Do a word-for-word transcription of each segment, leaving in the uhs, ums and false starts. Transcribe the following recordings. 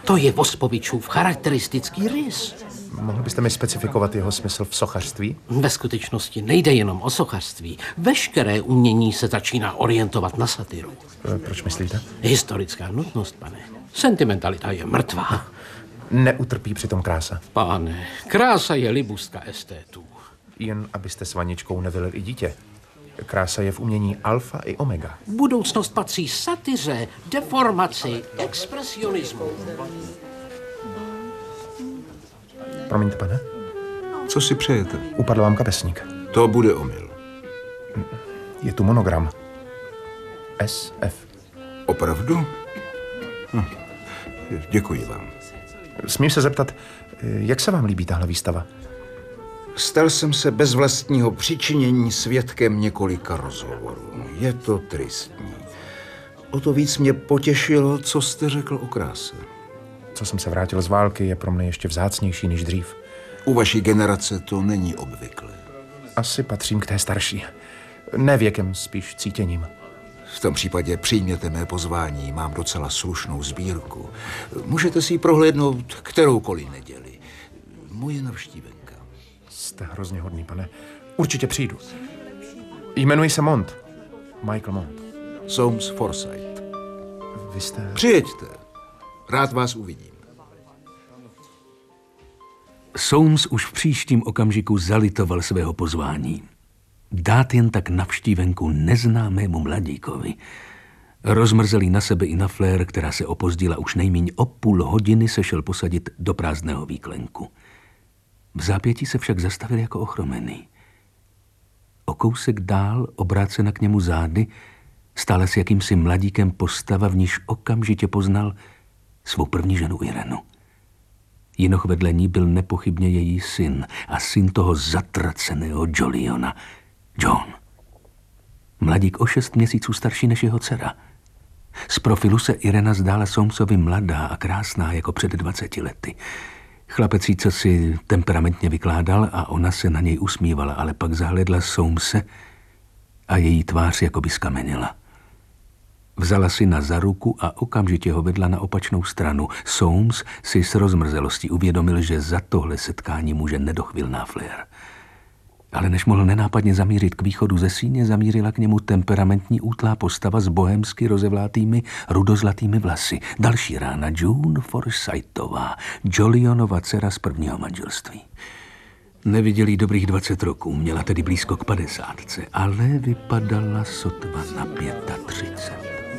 To je Vospovičův charakteristický rys. Mohl byste mi specifikovat jeho smysl v sochařství? Ve skutečnosti nejde jenom o sochařství. Veškeré umění se začíná orientovat na satiru. Proč myslíte? Historická nutnost, pane. Sentimentalita je mrtvá. Neutrpí přitom krása? Pane, krása je libůstka estétů. Jen abyste s vaničkou nevylil i dítě. Krása je v umění alfa i omega. Budoucnost patří satiře, deformaci, expresionismu. Promiňte, pane? Co si přejete? Upadl vám kapesník. To bude omyl. Je tu monogram. S F. Opravdu? Hm. Děkuji vám. Smím se zeptat, jak se vám líbí tahle výstava? Stal jsem se bez vlastního přičinění svědkem několika rozhovorů. Je to tristní. O to víc mě potěšilo, co jste řekl o kráse. Co jsem se vrátil z války, je pro mě ještě vzácnější než dřív. U vaší generace to není obvyklé. Asi patřím k té starší. Ne věkem, spíš cítěním. V tom případě přijměte mé pozvání. Mám docela slušnou sbírku. Můžete si ji prohlédnout kteroukoliv neděli. Moje navštívenka. Jste hrozně hodný, pane. Určitě přijdu. Jmenuji se Mont. Michael Mont. Soames Forsyth. Vy jste... Přijeďte. Rád vás uvidím. Soames už v příštím okamžiku zalitoval svého pozvání. Dát jen tak navštívenku neznámému mladíkovi. Rozmrzelý na sebe i na Flair, která se opozdila už nejméně o půl hodiny, se šel posadit do prázdného výklenku. V zápětí se však zastavil jako ochromený. O kousek dál, obrácena k němu zády, stála s jakýmsi mladíkem postava, v níž okamžitě poznal svou první ženu Irenu. Jinoch vedle ní byl nepochybně její syn a syn toho zatraceného Joliona, John. Mladík o šest měsíců starší než jeho dcera. Z profilu se Irena zdála Soamesovi mladá a krásná jako před dvaceti lety. Chlapec jí co si temperamentně vykládal a ona se na něj usmívala, ale pak zahledla Soamese a její tvář jakoby skamenila. Vzala syna za ruku a okamžitě ho vedla na opačnou stranu. Soames si s rozmrzelostí uvědomil, že za tohle setkání může nedochvilná Flair. Ale než mohl nenápadně zamířit k východu ze síně, zamířila k němu temperamentní útlá postava s bohemsky rozevlátými rudozlatými vlasy. Další rána June Forsythová, Jolionova dcera z prvního manželství. Neviděli dobrých dvacet roků, měla tedy blízko k padesátce, ale vypadala sotva na třicet pět.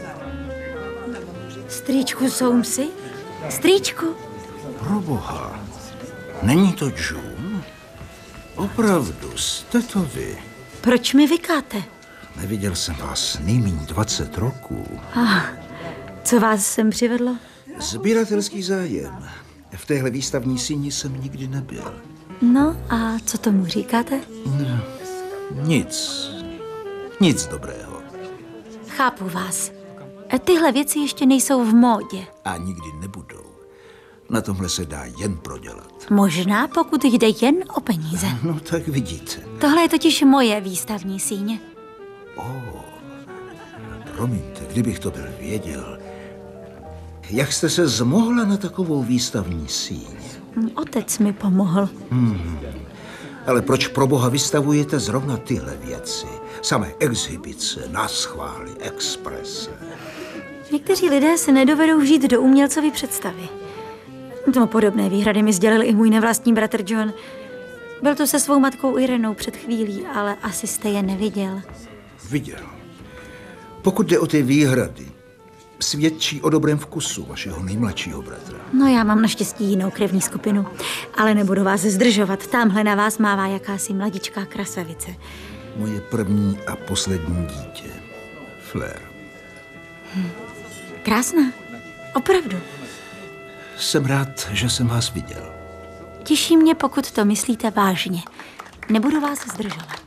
Strýčku Soamesi? Strýčku? Proboha, není to June? Opravdu, jste to vy. Proč mi vykáte? Neviděl jsem vás nejméně dvacet roků. Ah, co vás sem přivedlo? Sběratelský zájem. V téhle výstavní síni jsem nikdy nebyl. No a co tomu říkáte? Ne, nic. Nic dobrého. Chápu vás. Tyhle věci ještě nejsou v módě. A nikdy nebudou. Na tomhle se dá jen prodělat. Možná, pokud jde jen o peníze. No tak vidíte. Tohle je totiž moje výstavní síně. Oh, promiňte, kdybych to byl věděl. Jak jste se zmohla na takovou výstavní síň? Otec mi pomohl. Hmm. Ale proč pro boha vystavujete zrovna tyhle věci? Samé exhibice, naschvály, exprese. Někteří lidé se nedovedou vžít do umělcovy představy. No, podobné výhrady mi sdělil i můj nevlastní bratr John. Byl tu se svou matkou Irenou před chvílí, ale asi jste je neviděl. Viděl. Pokud jde o ty výhrady, svědčí o dobrém vkusu vašeho nejmladšího bratra. No, já mám naštěstí jinou krevní skupinu, ale nebudu vás zdržovat. Tamhle na vás mává jakási mladičká krasavice. Moje první a poslední dítě, Flair. Hm. Krásná. Opravdu. Jsem rád, že jsem vás viděl. Těší mě, pokud to myslíte vážně. Nebudu vás zdržovat.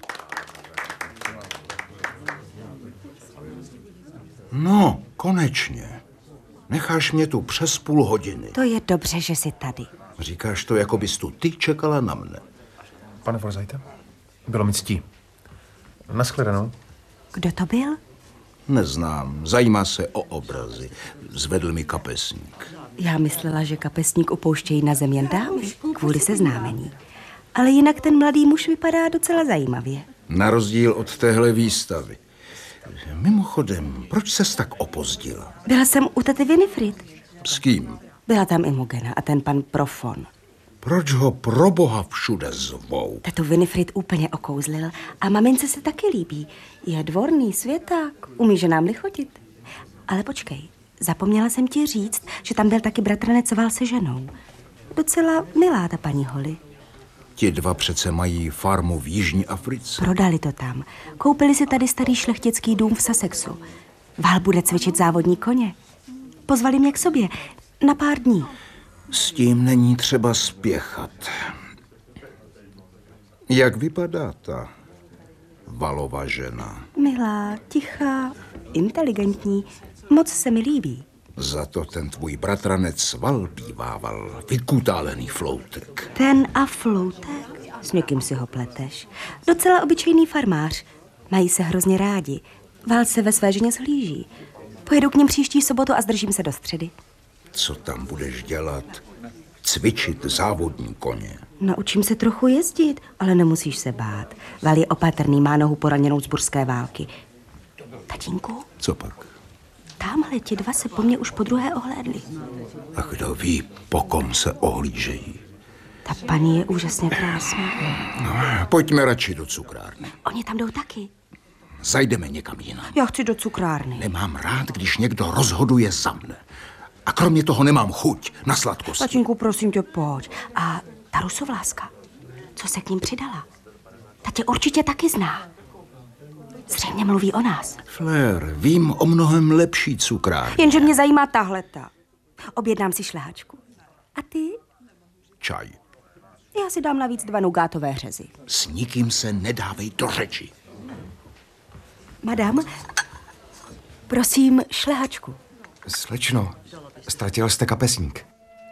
No, konečně. Necháš mě tu přes půl hodiny. To je dobře, že jsi tady. Říkáš to, jako bys tu ty čekala na mne. Pane Forsythe, bylo mi ctí. Naschledanou. Kdo to byl? Neznám, zajímá se o obrazy. Zvedl mi kapesník. Já myslela, že kapesník opouštějí na zem jen dámy, kvůli seznámení. Ale jinak ten mladý muž vypadá docela zajímavě. Na rozdíl od téhle výstavy. Mimochodem, proč ses tak opozdila? Byla jsem u tety Winifred. S kým? Byla tam Imogena a ten pan Profon. Proč ho pro boha všude zvou? Tetu Winifred úplně okouzlil a mamince se taky líbí. Je dvorný světák, umí ženám lichotit. Ale počkej, zapomněla jsem ti říct, že tam byl taky bratranec Val se ženou. Docela milá ta paní Holly. Ti dva přece mají farmu v Jižní Africe. Prodali to tam. Koupili si tady starý šlechtický dům v Sussexu. Val bude cvičit závodní koně. Pozvali mě k sobě na pár dní. S tím není třeba spěchat. Jak vypadá ta Valova žena? Milá, tichá, inteligentní. Moc se mi líbí. Za to ten tvůj bratranec Val bývával vykutálený floutek. Ten a floutek? S někým si ho pleteš. Docela obyčejný farmář. Mají se hrozně rádi. Val se ve své ženě zhlíží. Pojedu k ním příští sobotu a zdržím se do středy. Co tam budeš dělat? Cvičit závodní koně? Naučím se trochu jezdit, ale nemusíš se bát. Val je opatrný, má nohu poraněnou z burské války. Tatínku? Co pak? Támhle ti dva se po mně už po druhé ohlédli. A kdo ví, po kom se ohlížejí? Ta paní je úžasně krásná. No, pojďme radši do cukrárny. Oni tam jdou taky. Zajdeme někam jinam. Já chci do cukrárny. Nemám rád, když někdo rozhoduje za mne. A kromě toho nemám chuť na sladkosti. Tatínku, prosím tě, pojď. A ta rusovláska, co se k ním přidala? Ta tě určitě taky zná. Zřejmě mluví o nás. Flair, vím o mnohem lepší cukrárně. Jenže mě zajímá tahleta. Objednám si šlehačku. A ty? Čaj. Já si dám navíc dva nugátové hřezy. S nikým se nedávej do řeči. Madam, prosím, šlehačku. Slečno, ztratil jste kapesník.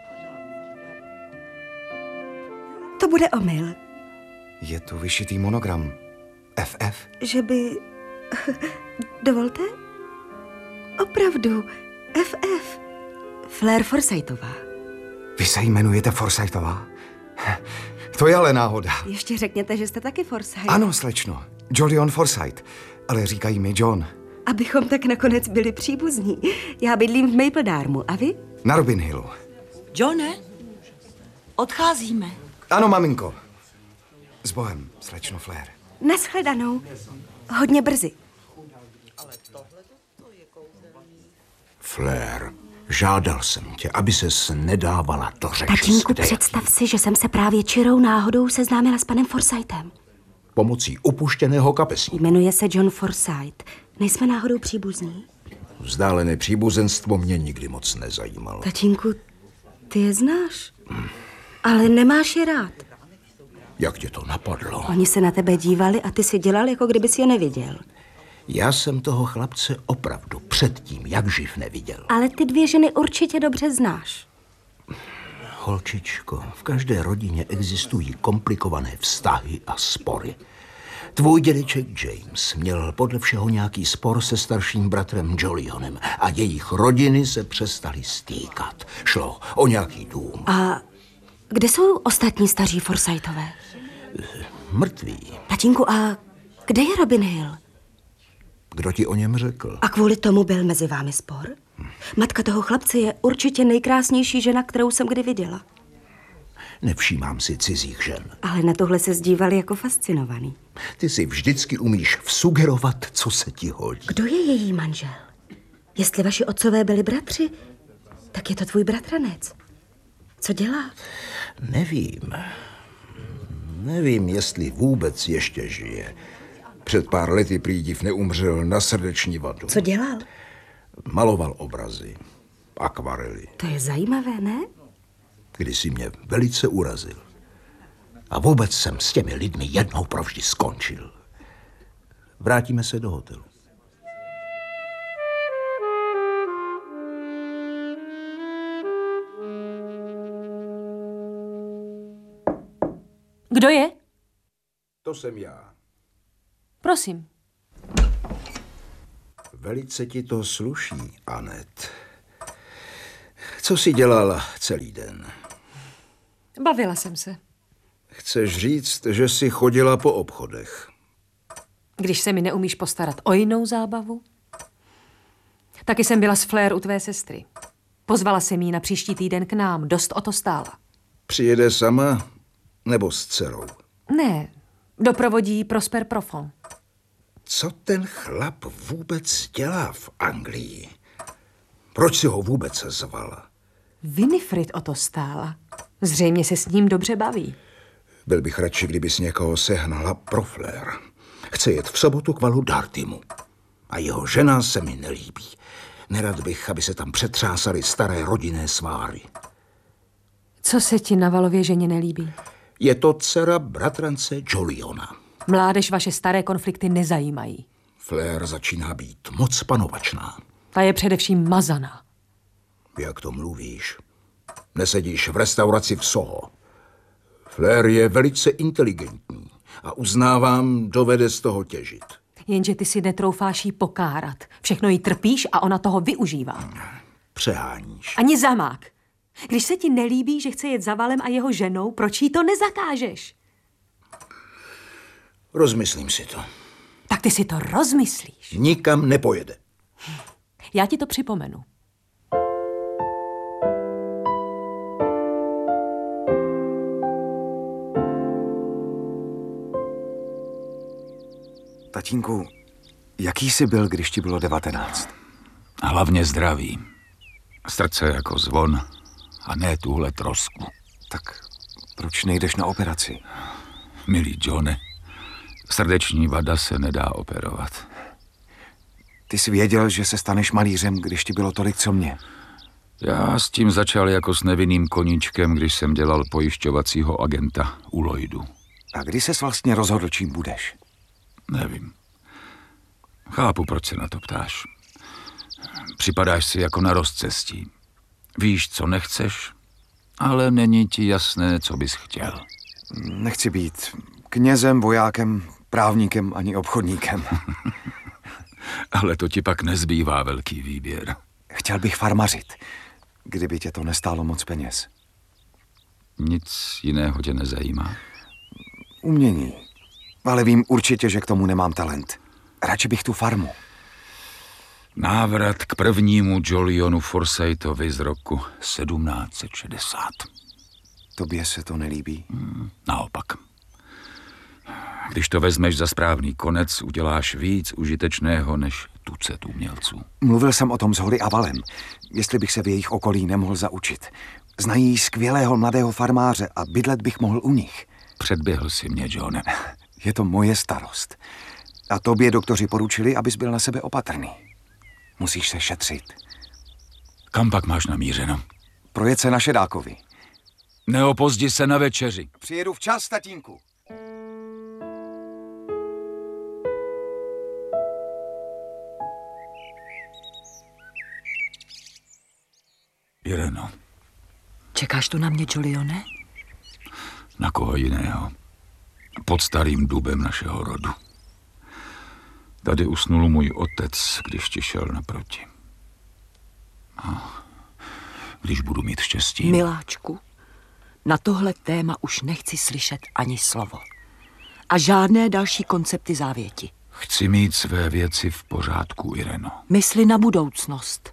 To bude omyl. Je tu vyšitý monogram. F F. Že by... Dovolte? Opravdu, F F. Flair Forsythová. Vy se jmenujete Forsythová? To je ale náhoda. Ještě řekněte, že jste taky Forsyth. Ano, slečno. Jolion Forsyth. Ale říkají mi John. Abychom tak nakonec byli příbuzní. Já bydlím v Mapledarmu. A vy? Na Robin Hillu. Johne, odcházíme. Ano, maminko. S Bohem, slečno Flair. Nashledanou. Hodně brzy. Flair, žádal jsem tě, aby ses nedávala do řeči. Tatínku, představ si, že jsem se právě čirou náhodou seznámila s panem Forsythem. Pomocí upuštěného kapesníka. Jmenuje se John Forsyth. Nejsme náhodou příbuzní? Vzdálené příbuzenstvo mě nikdy moc nezajímalo. Tatínku, ty je znáš, hmm. ale nemáš je rád. Jak tě to napadlo? Oni se na tebe dívali a ty si dělal, jako kdybys je neviděl. Já jsem toho chlapce opravdu předtím, jak živ, neviděl. Ale ty dvě ženy určitě dobře znáš. Holčičko, v každé rodině existují komplikované vztahy a spory. Tvůj dědeček James měl podle všeho nějaký spor se starším bratrem Jolionem a jejich rodiny se přestaly stýkat. Šlo o nějaký dům. A kde jsou ostatní staří Forsythové? Mrtví. Tatínku, a kde je Robin Hill? Kdo ti o něm řekl? A kvůli tomu byl mezi vámi spor? Matka toho chlapce je určitě nejkrásnější žena, kterou jsem kdy viděla. Nevšímám si cizích žen. Ale na tohle se zdívali jako fascinovaný. Ty si vždycky umíš vsugerovat, co se ti hodí. Kdo je její manžel? Jestli vaši otcové byli bratři, tak je to tvůj bratranec. Co dělá? Nevím. Nevím, jestli vůbec ještě žije. Před pár lety prý div neumřel na srdeční vadu. Co dělal? Maloval obrazy, akvarely. To je zajímavé, ne? Kdysi mě velice urazil. A vůbec jsem s těmi lidmi jednou provždy skončil. Vrátíme se do hotelu. Kdo je? To jsem já. Prosím. Velice ti to sluší, Anet. Co jsi dělala celý den? Bavila jsem se. Chceš říct, že jsi chodila po obchodech? Když se mi neumíš postarat o jinou zábavu? Taky jsem byla s Flair u tvé sestry. Pozvala jsem jí na příští týden k nám, dost o to stála. Přijede sama nebo s dcerou? Ne, doprovodí Prosper Profond. Co ten chlap vůbec dělá v Anglii? Proč si ho vůbec zvala? Winifred o to stála. Zřejmě se s ním dobře baví. Byl bych radši, kdybys někoho sehnala pro Flair. Chce jet v sobotu k Valu Dartymu. A jeho žena se mi nelíbí. Nerad bych, aby se tam přetřásaly staré rodinné sváry. Co se ti na Valově ženě nelíbí? Je to dcera bratrance Joliona. Mládež vaše staré konflikty nezajímají. Flair začíná být moc panovačná. Ta je především mazaná. Jak to mluvíš? Nesedíš v restauraci v Soho. Flair je velice inteligentní a uznávám, dovede z toho těžit. Jenže ty si netroufáš jí pokárat. Všechno jí trpíš a ona toho využívá. Přeháníš. Ani zamák. Když se ti nelíbí, že chce jet za Valem a jeho ženou, proč jí to nezakážeš? Rozmyslím si to. Tak ty si to rozmyslíš. Nikam nepojede. Já ti to připomenu. Tatínku, jaký jsi byl, když ti bylo devatenáct? Hlavně zdravý. Srdce jako zvon a ne tuhle trosku. Tak proč nejdeš na operaci? Milý Johne, srdeční vada se nedá operovat. Ty jsi věděl, že se staneš malířem, když ti bylo tolik, co mě. Já s tím začal jako s nevinným koníčkem, když jsem dělal pojišťovacího agenta u Lloydu. A kdy ses vlastně rozhodl, čím budeš? Nevím. Chápu, proč se na to ptáš. Připadáš si jako na rozcestí. Víš, co nechceš, ale není ti jasné, co bys chtěl. Nechci být knězem, vojákem, právníkem ani obchodníkem. Ale to ti pak nezbývá velký výběr. Chtěl bych farmařit, kdyby tě to nestálo moc peněz. Nic jiného tě nezajímá? Umění. Ale vím určitě, že k tomu nemám talent. Radši bych tu farmu. Návrat k prvnímu Jolionu Forsythovi z roku sedmnáct set šedesát. Tobě se to nelíbí? Hmm, naopak. Když to vezmeš za správný konec, uděláš víc užitečného než tucet umělců. Mluvil jsem o tom s Holly a Valem, jestli bych se v jejich okolí nemohl zaučit. Znají skvělého mladého farmáře a bydlet bych mohl u nich. Předběhl si mě, Johne. Je to moje starost. A tobě doktoři poručili, abys byl na sebe opatrný. Musíš se šetřit. Kam pak máš namířeno? Projet se na Šedákovi. Neopozdi se na večeři. Přijedu včas, tatínku. Ireno. Čekáš tu na mě, Jolione? Na koho jiného? Pod starým dubem našeho rodu. Tady usnul můj otec, když ti šel naproti. A když budu mít štěstí... Miláčku, na tohle téma už nechci slyšet ani slovo. A žádné další koncepty závěti. Chci mít své věci v pořádku, Ireno. Mysli na budoucnost.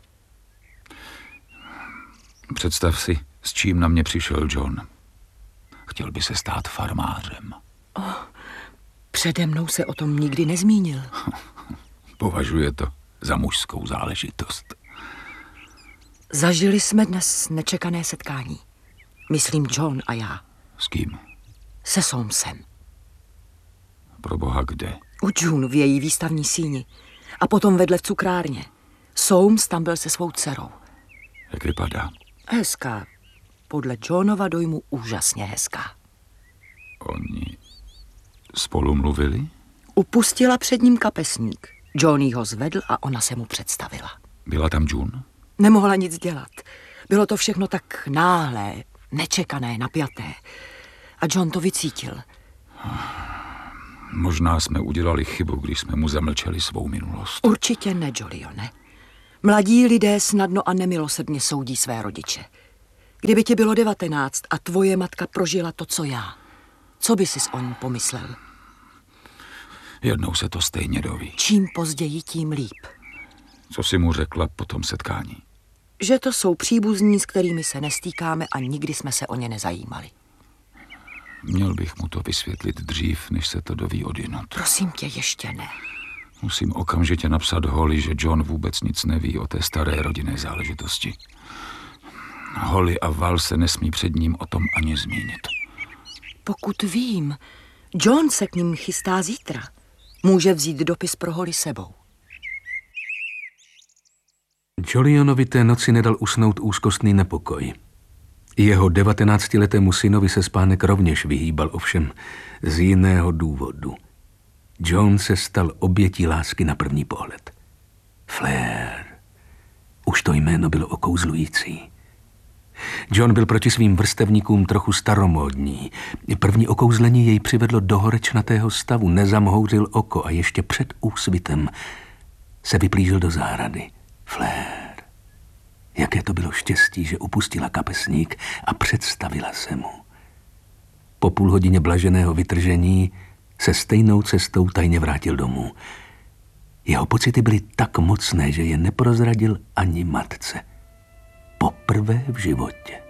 Představ si, s čím na mě přišel John. Chtěl by se stát farmářem. Oh, přede mnou se o tom nikdy nezmínil. Považuje to za mužskou záležitost. Zažili jsme dnes nečekané setkání. Myslím John a já. S kým? Se Soamesem. Proboha, kde? U June v její výstavní síni. A potom vedle v cukrárně. Soames tam byl se svou dcerou. Jak vypadá? Hezká. Podle Johnova dojmu úžasně hezká. Oni spolu mluvili? Upustila před ním kapesník. John jí ho zvedl a ona se mu představila. Byla tam June? Nemohla nic dělat. Bylo to všechno tak náhlé, nečekané, napjaté. A John to vycítil. Možná jsme udělali chybu, když jsme mu zamlčeli svou minulost. Určitě ne, Jolione. Mladí lidé snadno a nemilosrdně soudí své rodiče. Kdyby ti bylo devatenáct a tvoje matka prožila to, co já, co by sis o ní pomyslel? Jednou se to stejně doví. Čím později, tím líp. Co jsi mu řekla po tom setkání? Že to jsou příbuzní, s kterými se nestýkáme a nikdy jsme se o ně nezajímali. Měl bych mu to vysvětlit dřív, než se to doví odjinud. Prosím tě, ještě ne. Musím okamžitě napsat Holly, že John vůbec nic neví o té staré rodinné záležitosti. Holly a Val se nesmí před ním o tom ani zmínit. Pokud vím, John se k ním chystá zítra. Může vzít dopis pro Holly sebou. Jolionovi té noci nedal usnout úzkostný nepokoj. Jeho devatenáctiletému synovi se spánek rovněž vyhýbal, ovšem z jiného důvodu. John se stal obětí lásky na první pohled. Flair. Už to jméno bylo okouzlující. John byl proti svým vrstevníkům trochu staromódní. První okouzlení jej přivedlo do horečnatého stavu, nezamhouřil oko a ještě před úsvitem se vyplížil do zahrady. Flair. Jaké to bylo štěstí, že upustila kapesník a představila se mu. Po půl hodině blaženého vytržení se stejnou cestou tajně vrátil domů. Jeho pocity byly tak mocné, že je neprozradil ani matce. Poprvé v životě.